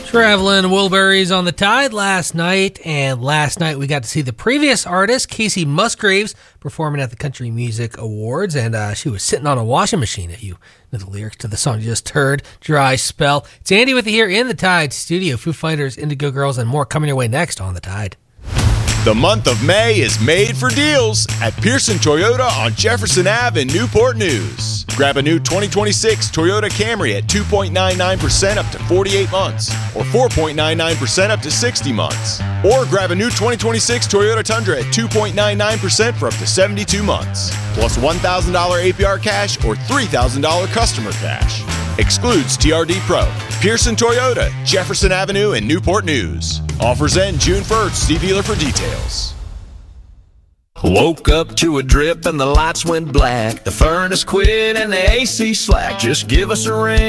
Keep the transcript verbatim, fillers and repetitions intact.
Traveling Wilburys on the Tide last night, and last night we got to see the previous artist, Casey Musgraves, performing at the Country Music Awards, and uh, she was sitting on a washing machine, if you know the lyrics to the song you just heard, Dry Spell. It's Andy with you here in the Tide studio. Foo Fighters, Indigo Girls, and more coming your way next on the Tide. The month of May is made for deals at Pearson Toyota on Jefferson Avenue in Newport News. Grab a new twenty twenty-six Toyota Camry at two point nine nine percent up to forty-eight months, or four point nine nine percent up to sixty months. Or grab a new twenty twenty-six Toyota Tundra at two point nine nine percent for up to seventy-two months, plus one thousand dollars A P R cash or three thousand dollars customer cash. Excludes T R D Pro. Pearson Toyota, Jefferson Avenue in Newport News. Offers end June first. See dealer for details. Woke up to a drip and the lights went black. The furnace quit and the A C slack. Just give us a ring.